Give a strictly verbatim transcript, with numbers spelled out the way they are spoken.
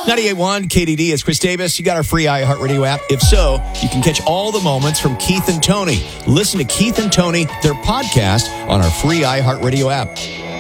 ninety-eight point one K D D, it's Chris Davis. You got our free iHeartRadio app? If so, you can catch all the moments from Keith and Tony. Listen to Keith and Tony, their podcast, on our free iHeartRadio app.